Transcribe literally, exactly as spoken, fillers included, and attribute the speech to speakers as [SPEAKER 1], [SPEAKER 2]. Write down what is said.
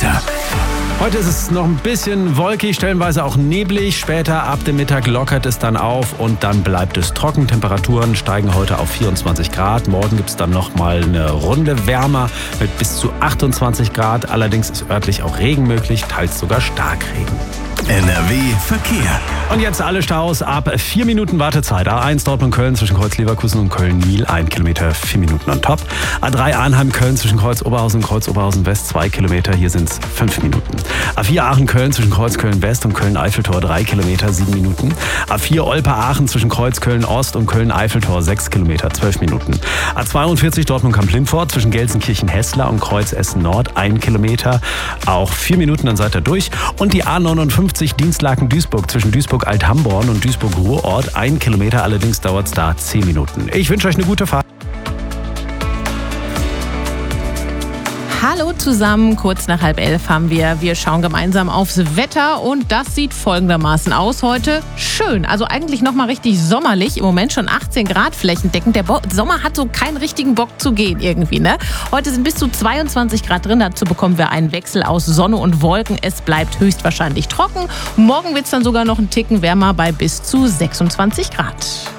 [SPEAKER 1] Wetter.
[SPEAKER 2] Heute ist es noch ein bisschen wolkig, stellenweise auch neblig. Später ab dem Mittag lockert es dann auf und dann bleibt es trocken. Temperaturen steigen heute auf vierundzwanzig Grad. Morgen gibt es dann noch mal eine Runde wärmer mit bis zu achtundzwanzig Grad. Allerdings ist örtlich auch Regen möglich, teils sogar Starkregen.
[SPEAKER 1] N R W Verkehr.
[SPEAKER 2] Und jetzt alle Staus ab vier Minuten Wartezeit. A eins Dortmund-Köln zwischen Kreuz-Leverkusen und Köln-Niel, ein Kilometer, vier Minuten on top. A drei Arnheim-Köln zwischen Kreuz-Oberhausen und Kreuz-Oberhausen-West, zwei Kilometer, hier sind es fünf Minuten. A vier Aachen-Köln zwischen Kreuz-Köln-West und Köln-Eiffeltor, drei Kilometer, sieben Minuten. A vier Olpe-Aachen zwischen Kreuz-Köln-Ost und Köln-Eiffeltor, sechs Kilometer, zwölf Minuten. A zweiundvierzig Dortmund-Kamp-Lindfort zwischen Gelsenkirchen-Hessler und Kreuz-Essen-Nord, ein Kilometer, auch vier Minuten, dann seid ihr durch. Und die A neunundfünfzig Dienstlaken-Duisburg zwischen Duisburg-Althamborn und Duisburg-Ruhrort, ein Kilometer, allerdings dauert es da zehn Minuten. Ich wünsche euch eine gute Fahrt.
[SPEAKER 3] Hallo zusammen, kurz nach halb elf haben wir. Wir schauen gemeinsam aufs Wetter und das sieht folgendermaßen aus heute. Schön, also eigentlich nochmal richtig sommerlich. Im Moment schon achtzehn Grad flächendeckend. Der Bo- Sommer hat so keinen richtigen Bock zu gehen irgendwie, ne? Heute sind bis zu zweiundzwanzig Grad drin. Dazu bekommen wir einen Wechsel aus Sonne und Wolken. Es bleibt höchstwahrscheinlich trocken. Morgen wird es dann sogar noch einen Ticken wärmer bei bis zu sechsundzwanzig Grad.